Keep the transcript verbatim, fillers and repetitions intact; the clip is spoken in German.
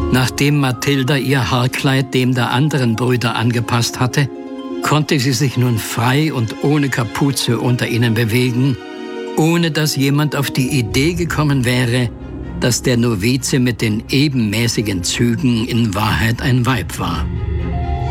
Nachdem Mathilda ihr Haarkleid dem der anderen Brüder angepasst hatte, konnte sie sich nun frei und ohne Kapuze unter ihnen bewegen, ohne dass jemand auf die Idee gekommen wäre, dass der Novize mit den ebenmäßigen Zügen in Wahrheit ein Weib war.